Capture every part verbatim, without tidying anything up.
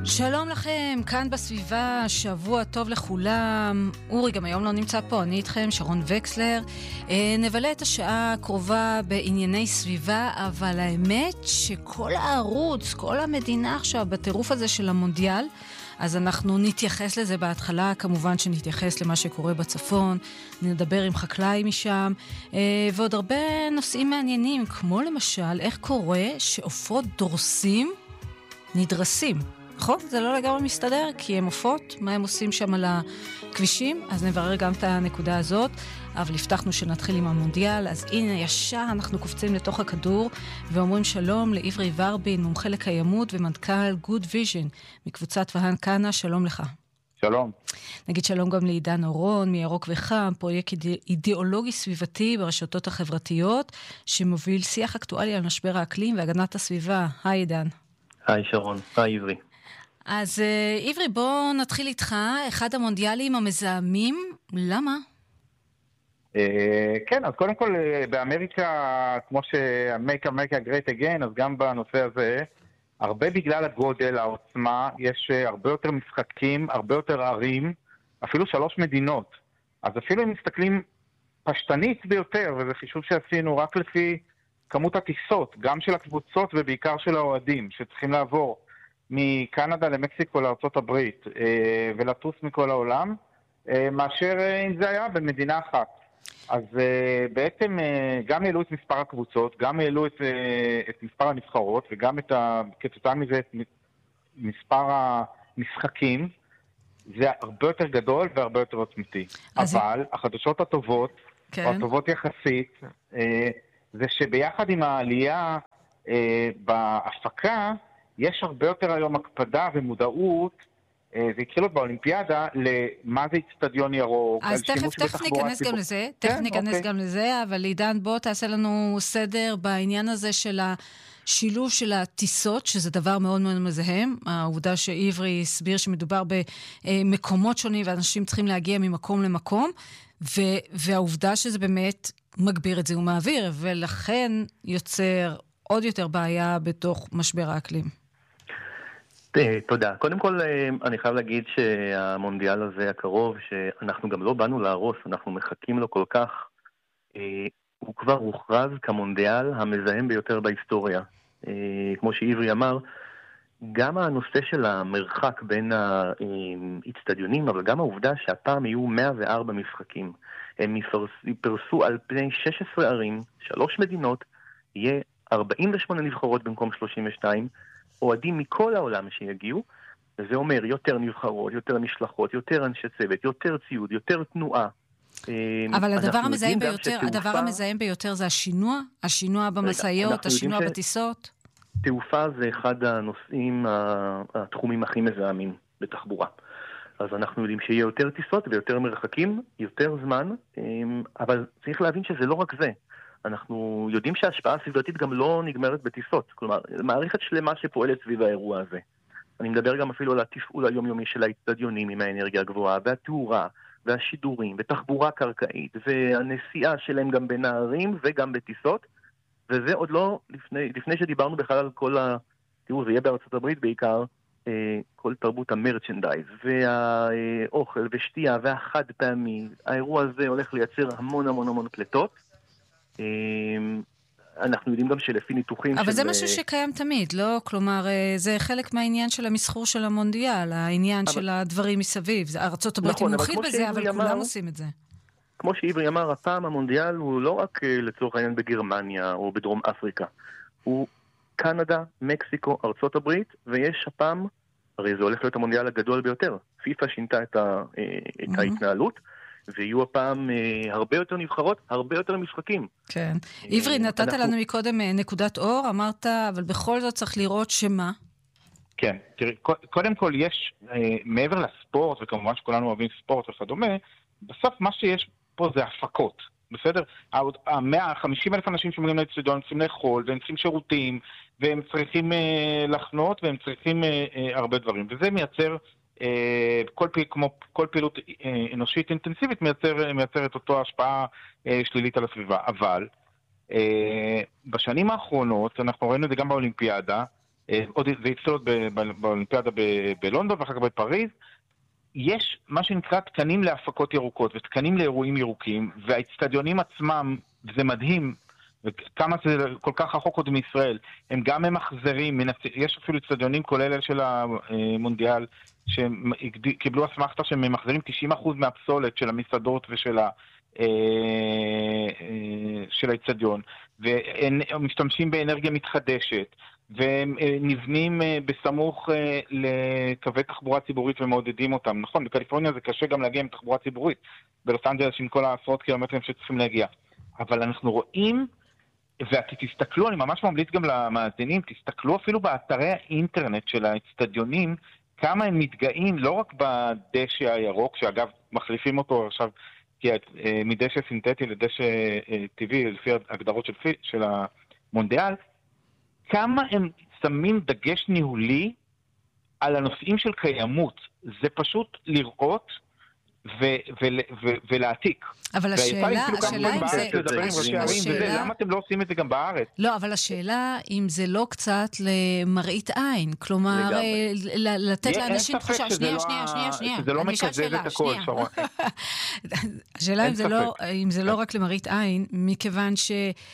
שלום לכם, כאן בסביבה, שבוע טוב לכולם. אורי גם היום לא נמצא פה, אני איתכם, שרון וקסלר. נבלה את השעה הקרובה בענייני סביבה, אבל האמת שכל הערוץ, כל המדינה עכשיו בטירוף הזה של המונדיאל, אז אנחנו נתייחס לזה בהתחלה, כמובן שנתייחס למה שקורה בצפון, נדבר עם חקלאי משם, ועוד הרבה נושאים מעניינים, כמו למשל איך קורה שעופות דורסים נדרסים. נכון? זה לא לגמרי מסתדר, כי הם עופות, מה הם עושים שם על הכבישים, אז נברר גם את הנקודה הזאת, אבל הבטחנו שנתחיל עם המונדיאל, אז הנה ישר אנחנו קופצים לתוך הכדור, ואומרים שלום לעברי ורבין, מומחה לקיימות ומנכ"ל Good Vision, מקבוצת והן קנה, שלום לך. שלום. נגיד שלום גם לעידן אורון, מירוק וחם, פרויקט אידיאולוגי סביבתי ברשתות החברתיות, שמוביל שיח אקטואלי על משבר האקלים והגנת הסביבה. היי עידן. היי שרון, היי עברי. אז עברי, בוא נתחיל איתך, אחד המונדיאלים המזהמים, למה? כן, אז קודם כל באמריקה, כמו ש-Make America Great Again, אז גם בנושא הזה, הרבה בגלל הגודל, העוצמה, יש הרבה יותר משחקים, הרבה יותר ערים, אפילו שלוש מדינות. אז אפילו אם מסתכלים פשטנית ביותר, וזה חישוב שעשינו רק לפי כמות הטיסות, גם של הקבוצות ובעיקר של האוהדים, שצריכים לעבור מקנדה למקסיקו לארצות הברית ולטוס מכל העולם, מאשר אם זה היה במדינה אחת. אז בעצם גם העלו את מספר הקבוצות, גם העלו את, את מספר הנבחרות, וגם את ה, כתוצאה מזה את מספר המשחקים. זה הרבה יותר גדול והרבה יותר עוצמתי. אבל זה... החדשות הטובות, כן. או הטובות יחסית, זה שביחד עם העלייה בהפקה, יש הרבה יותר היום הקפדה ומודעות, זה התחיל עוד באולימפיאדה, למה זה אצטדיון ירוק, אז תכף, תכף ניכנס גם לזה, תכף ניכנס גם לזה, אבל עידן, בוא תעשה לנו סדר בעניין הזה של השילוב של הטיסות, שזה דבר מאוד מאוד מזהם, העובדה שעברי הסביר שמדובר במקומות שונים, ואנשים צריכים להגיע ממקום למקום, והעובדה שזה באמת מגביר את זיהום האוויר, ולכן יוצר עוד יותר בעיה בתוך משבר האקלים. תודה. קודם כל, אני חייב להגיד שהמונדיאל הזה הקרוב, שאנחנו גם לא באנו להרוס, אנחנו מחכים לו כל כך, הוא כבר הוכרז כמונדיאל המזהם ביותר בהיסטוריה. כמו שעברי אמר, גם הנושא של המרחק בין האצטדיונים, אבל גם העובדה שהפעם יהיו מאה וארבע משחקים, הם יפרסו על פני שש עשרה ערים, שלוש מדינות, יהיה ארבעים ושמונה נבחרות במקום שלושים ושתיים, אוהדים מכל העולם שיגיעו, וזה אומר יותר נבחרות, יותר משלחות, יותר אנשי צוות, יותר ציוד, יותר תנועה. אבל הדבר המזהם ביותר, הדבר המזהם ביותר זה השינוע, השינוע במסעיות, השינוע בטיסות. תעופה זה אחד הנושאים, התחומים הכי מזהמים בתחבורה. אז אנחנו יודעים שיהיה יותר טיסות ויותר מרחקים, יותר זמן, אבל צריך להבין שזה לא רק זה. אנחנו יודעים שההשפעה הסביבתית גם לא נגמרת בטיסות. כלומר, מערכת שלמה שפועלת סביב האירוע הזה. אני מדבר גם אפילו על התפעול היומיומי של האצטדיונים עם האנרגיה הגבוהה, והתאורה, והשידורים, ותחבורה קרקעית, והנסיעה שלהם גם בין הערים וגם בטיסות. וזה עוד לא, לפני, לפני שדיברנו בכלל על כל ה... תראו, זה יהיה בארצות הברית בעיקר, כל תרבות המרצ'נדייז, והאוכל ושתייה והחד פעמי. האירוע הזה הולך לייצר המון המון המון פלטות. אנחנו יודעים גם שלפי ניתוחים... אבל זה משהו שקיים תמיד, לא? כלומר, זה חלק מהעניין של המסחור של המונדיאל, העניין של הדברים מסביב. ארצות הברית היא מומחית בזה, אבל כולם עושים את זה. כמו שעברי אמר, הפעם המונדיאל הוא לא רק לצורך העניין בגרמניה או בדרום אפריקה. הוא קנדה, מקסיקו, ארצות הברית, ויש הפעם, הרי זה הולך להיות המונדיאל הגדול ביותר. פיפה שינתה את ההתנהלות, ויהיו הפעם אה, הרבה יותר נבחרות, הרבה יותר משחקים. כן. עברי, נתת אנחנו... לנו מקודם נקודת אור, אמרת, אבל בכל זאת צריך לראות שמה? כן, תראי, קודם כל יש, אה, מעבר לספורט, וכמובן שכולנו אוהבים ספורט וכדומה, בסוף מה שיש פה זה הפקות, בסדר? ה-מאה וחמישים אלף אנשים שמגיעים לאצטדיון, צריכים לאכול, והם צריכים שירותים, והם צריכים אה, לחנות, והם צריכים אה, אה, הרבה דברים, וזה מייצר... כל פעיל, כמו כל פעילות אנושית אינטנסיבית מייצר, מייצר את אותו השפעה שלילית על הסביבה. אבל בשנים האחרונות, אנחנו ראינו את זה גם באולימפיאדה, עוד זה יצטלות באולימפיאדה בלונדון ואחר כך בפריז, יש מה שנקרא תקנים להפקות ירוקות ותקנים לאירועים ירוקים, והאצטדיונים עצמם, זה מדהים, וכמה זה כל כך רחוק עוד מישראל, הם גם ממחזרים, יש אפילו אצטדיונים כולל של המונדיאל, שקיבלו אסמכתה שהם ממחזרים תשעים אחוז מהפסולת של המסעדות ושל ה... של האצטדיון, והם משתמשים באנרגיה מתחדשת, והם נבנים בסמוך לקווי תחבורה ציבורית ומעודדים אותם. נכון, בקליפורניה זה קשה גם להגיע עם תחבורה ציבורית, בלוס אנג'לס עם כל העשרות קילומטרים שצריכים להגיע. אבל אנחנו רואים, ותסתכלו, אני ממש ממליץ גם למאזינים, תסתכלו אפילו באתרי האינטרנט של האצטדיונים, כמה הם מתגאים, לא רק בדשא הירוק, שאגב מחליפים אותו עכשיו, כי מדשא סינתטי לדשא טבעי, לפי הגדרות של, של המונדיאל, כמה הם שמים דגש ניהולי על הנושאים של קיימות. זה פשוט לראות ו- ו- ו- ולהעתיק. אבל השאלה, השאלה אם זה... למה אתם לא עושים את זה גם בארץ? לא, אבל השאלה אם זה לא קצת למראית עין. כלומר, לתת לאנשים תחושה... שנייה, שנייה, שנייה, שנייה. זה לא מקזז את הכל, שרון. השאלה אם זה לא רק למראית עין, מכיוון ש...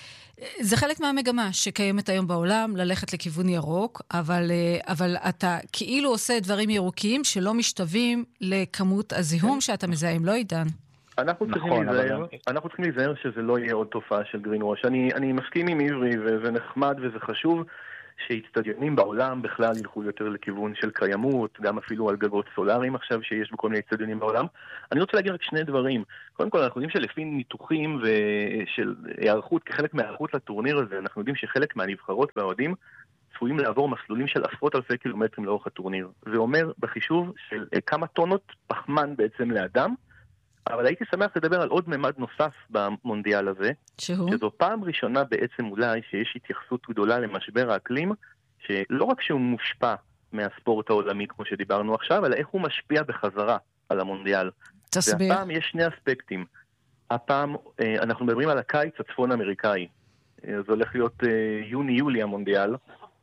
זה חלק מהמגמה שקיימת היום בעולם, ללכת לכיוון ירוק, אבל, אבל אתה כאילו עושה דברים ירוקים שלא משתווים לכמות הזיהום שאתה מזהים, לא עידן? אנחנו צריכים להיזהר, אנחנו צריכים להיזהר שזה לא יהיה עוד תופעה של גרינווש. אני, אני מסכים עם עברי, וזה נחמד וזה חשוב, שאצטדיונים בעולם בכלל ילכו יותר לכיוון של קיימות, גם אפילו על גגות סולאריים עכשיו שיש בכל מיני אצטדיונים בעולם. אני רוצה להגיד רק שני דברים. קודם כל, אנחנו יודעים שלפי ניתוחים ושל הערכות, כחלק מהערכות לטורניר הזה, אנחנו יודעים שחלק מהנבחרות והאוהדים צפויים לעבור מסלולים של עשרות אלפי קילומטרים לאורך הטורניר. זה אומר בחישוב של כמה טונות פחמן בעצם לאדם, אבל הייתי שמח לדבר על עוד ממד נוסף במונדיאל הזה, שהוא? שזו פעם ראשונה בעצם אולי שיש התייחסות גדולה למשבר האקלים, שלא רק שהוא מושפע מהספורט העולמי כמו שדיברנו עכשיו, אלא איך הוא משפיע בחזרה על המונדיאל. תסביר. והפעם יש שני אספקטים. הפעם אנחנו מדברים על הקיץ הצפון אמריקאי. זה הולך להיות יוני-יולי המונדיאל,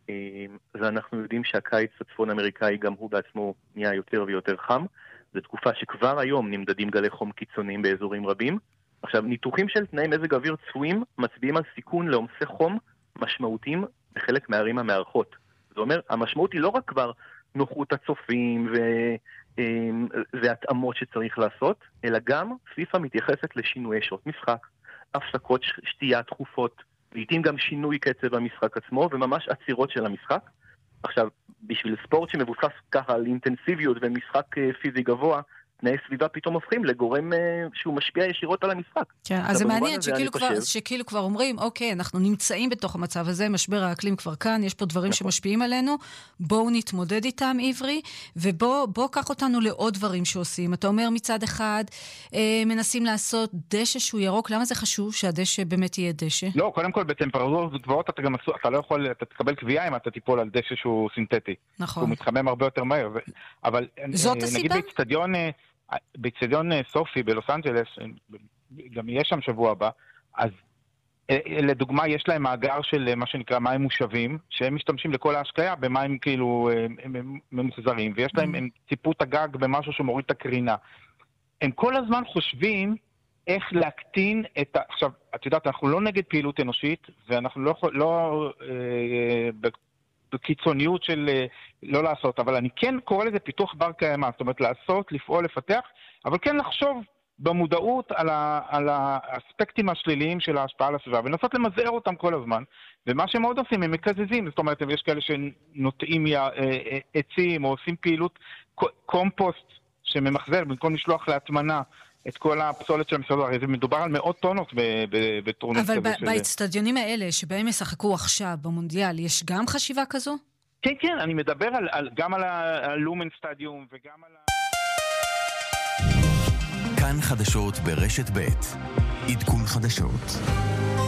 ואנחנו יודעים שהקיץ הצפון אמריקאי גם הוא בעצמו נהיה יותר ויותר חם. זו תקופה שכבר היום נמדדים גלי חום קיצוניים באזורים רבים. עכשיו, ניתוחים של תנאי מזג אוויר צפויים מצביעים על סיכון לעומסי חום משמעותיים בחלק מהערים המארחות. זאת אומרת, המשמעות היא לא רק כבר נוחות הצופים ו... והתאמות שצריך לעשות, אלא גם פיפה מתייחסת לשינויי שעות משחק, הפסקות שתייה תכופות, לעתים גם שינוי קצב המשחק עצמו, וממש עצירות של המשחק. עכשיו, בשביל ספורט שמבוסס ככה על אינטנסיביות ומשחק פיזי גבוה, תנאי סביבה פתאום הופכים לגורם שהוא משפיע ישירות על המשחק. כן, אז זה מעניין שכאילו כבר, שכאילו כבר אומרים, אוקיי, אנחנו נמצאים בתוך המצב הזה, משבר האקלים כבר כאן, יש פה דברים שמשפיעים עלינו, בואו נתמודד איתם, עברי, ובואו קח אותנו לעוד דברים שעושים. אתה אומר מצד אחד, מנסים לעשות דשא שהוא ירוק, למה זה חשוב שהדשא באמת יהיה דשא? לא, קודם כל בטמפרטורות גבוהות אתה גם אתה לא יכול, אתה תקבל קביעה אם אתה תיפול על דשא שהוא סינתטי. נכון. הוא מתחמם הרבה יותר מהר, אבל נגיד באצטדיון באצטדיון סופי בלוס אנג'לס, גם יש שם שבוע הבא, אז לדוגמה יש להם מאגר של מה שנקרא מים מושבים, שהם משתמשים לכל ההשקיה במים כאילו ממוחזרים, ויש להם, הם ציפו את הגג במשהו שמוריד את הקרינה. הם כל הזמן חושבים איך להקטין את ה... עכשיו, את יודעת, אנחנו לא נגד פעילות אנושית, ואנחנו לא... לא בקיצוניות של לא לעשות, אבל אני כן קורא לזה פיתוח בר קיימא, זאת אומרת לעשות, לפעול, לפתח, אבל כן לחשוב במודעות על, ה, על האספקטים השליליים של ההשפעה על הסביבה, ולנסות למזער אותם כל הזמן, ומה שהם עוד עושים, הם מקזזים, זאת אומרת, יש כאלה שנוטעים עצים, או עושים פעילות קומפוסט שממחזר, במקום לשלוח להטמנה, את כל הפסולת של המסעדות, הרי זה מדובר על מאות טונות בטורניר כזה. אבל באצטדיונים האלה שבהם ישחקו עכשיו במונדיאל, יש גם חשיבה כזו? כן, כן, אני מדבר על, על, גם על הלומן סטדיום וגם על ה... כאן חדשות ברשת ב' עדכון חדשות.